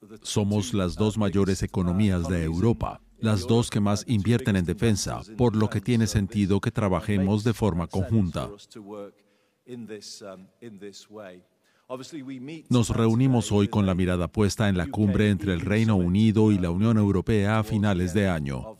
Somos las dos mayores economías de Europa, las dos que más invierten en defensa, por lo que tiene sentido que trabajemos de forma conjunta. Nos reunimos hoy con la mirada puesta en la cumbre entre el Reino Unido y la Unión Europea a finales de año.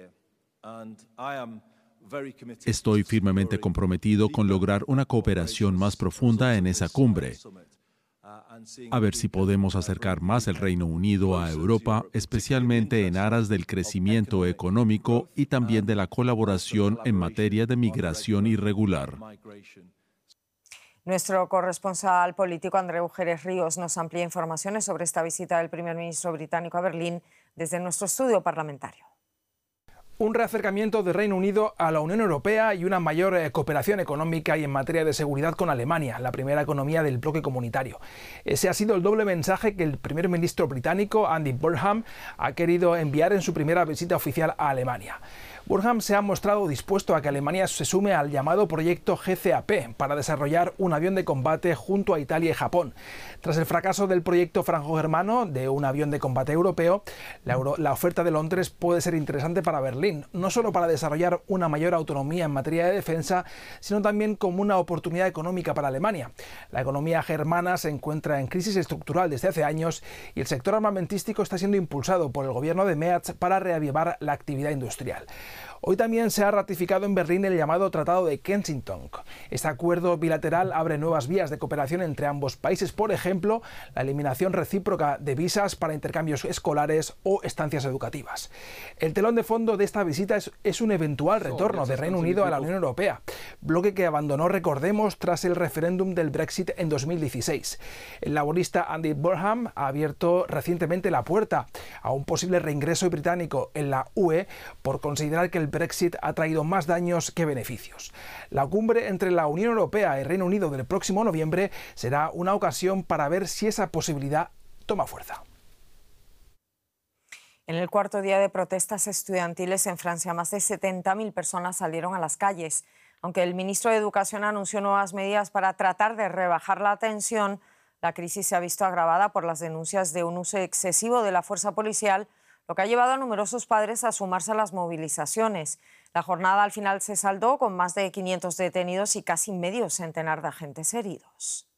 Estoy firmemente comprometido con lograr una cooperación más profunda en esa cumbre. A ver si podemos acercar más el Reino Unido a Europa, especialmente en aras del crecimiento económico y también de la colaboración en materia de migración irregular. Nuestro corresponsal político Andreu Jerez Ríos nos amplía informaciones sobre esta visita del primer ministro británico a Berlín desde nuestro estudio parlamentario. Un reacercamiento del Reino Unido a la Unión Europea y una mayor cooperación económica y en materia de seguridad con Alemania, la primera economía del bloque comunitario. Ese ha sido el doble mensaje que el primer ministro británico, Andy Burnham, ha querido enviar en su primera visita oficial a Alemania. Burnham se ha mostrado dispuesto a que Alemania se sume al llamado proyecto GCAP para desarrollar un avión de combate junto a Italia y Japón. Tras el fracaso del proyecto franco-germano de un avión de combate europeo, la oferta de Londres puede ser interesante para Berlín, no solo para desarrollar una mayor autonomía en materia de defensa, sino también como una oportunidad económica para Alemania. La economía germana se encuentra en crisis estructural desde hace años y el sector armamentístico está siendo impulsado por el gobierno de Merz para reavivar la actividad industrial. Hoy también se ha ratificado en Berlín el llamado Tratado de Kensington. Este acuerdo bilateral abre nuevas vías de cooperación entre ambos países, por ejemplo, la eliminación recíproca de visas para intercambios escolares o estancias educativas. El telón de fondo de esta visita es un eventual retorno del Reino Unido a la Unión Europea, bloque que abandonó, recordemos, tras el referéndum del Brexit en 2016. El laborista Andy Burnham ha abierto recientemente la puerta a un posible reingreso británico en la UE por considerar que el Brexit ha traído más daños que beneficios. La cumbre entre la Unión Europea y Reino Unido del próximo noviembre será una ocasión para ver si esa posibilidad toma fuerza. En el cuarto día de protestas estudiantiles en Francia, más de 70.000 personas salieron a las calles. Aunque el ministro de Educación anunció nuevas medidas para tratar de rebajar la tensión, la crisis se ha visto agravada por las denuncias de un uso excesivo de la fuerza policial, lo que ha llevado a numerosos padres a sumarse a las movilizaciones. La jornada al final se saldó con más de 500 detenidos y casi medio centenar de agentes heridos.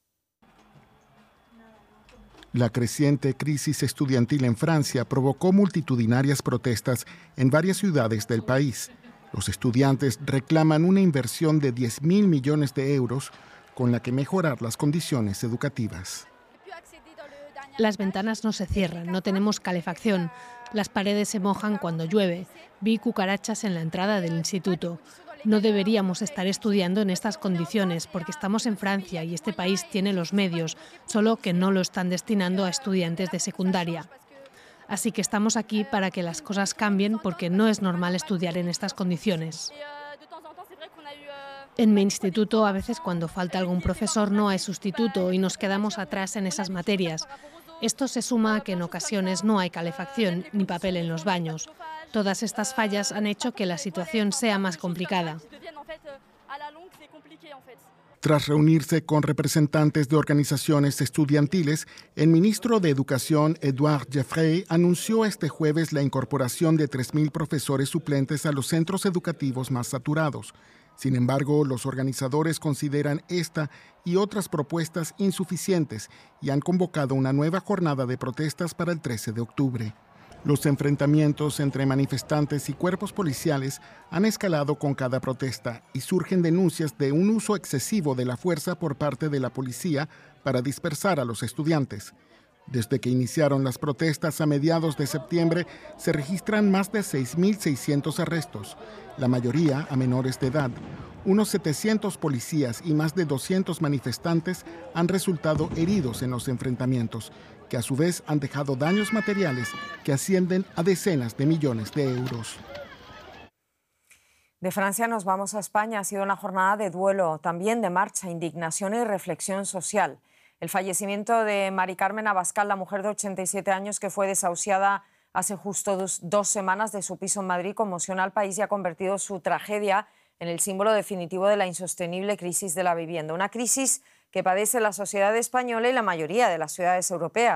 La creciente crisis estudiantil en Francia provocó multitudinarias protestas en varias ciudades del país. Los estudiantes reclaman una inversión de 10.000 millones de euros con la que mejorar las condiciones educativas. Las ventanas no se cierran, no tenemos calefacción. Las paredes se mojan cuando llueve. Vi cucarachas en la entrada del instituto. No deberíamos estar estudiando en estas condiciones porque estamos en Francia y este país tiene los medios, solo que no lo están destinando a estudiantes de secundaria. Así que estamos aquí para que las cosas cambien porque no es normal estudiar en estas condiciones. En mi instituto, a veces cuando falta algún profesor no hay sustituto y nos quedamos atrás en esas materias. Esto se suma a que en ocasiones no hay calefacción ni papel en los baños. Todas estas fallas han hecho que la situación sea más complicada. Tras reunirse con representantes de organizaciones estudiantiles, el ministro de Educación, Édouard Geoffrey, anunció este jueves la incorporación de 3.000 profesores suplentes a los centros educativos más saturados. Sin embargo, los organizadores consideran esta y otras propuestas insuficientes y han convocado una nueva jornada de protestas para el 13 de octubre. Los enfrentamientos entre manifestantes y cuerpos policiales han escalado con cada protesta y surgen denuncias de un uso excesivo de la fuerza por parte de la policía para dispersar a los estudiantes. Desde que iniciaron las protestas a mediados de septiembre, se registran más de 6.600 arrestos, la mayoría a menores de edad. Unos 700 policías y más de 200 manifestantes han resultado heridos en los enfrentamientos, que a su vez han dejado daños materiales que ascienden a decenas de millones de euros. De Francia nos vamos a España. Ha sido una jornada de duelo, también de marcha, indignación y reflexión social. El fallecimiento de Mari Carmen Abascal, la mujer de 87 años que fue desahuciada hace justo dos semanas de su piso en Madrid, conmociona al país y ha convertido su tragedia en el símbolo definitivo de la insostenible crisis de la vivienda. Una crisis que padece la sociedad española y la mayoría de las ciudades europeas.